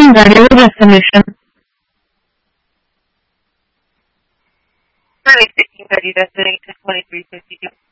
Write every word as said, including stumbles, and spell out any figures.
Reaching valuable destination. Currently speaking, ready destination twenty-three fifty-two.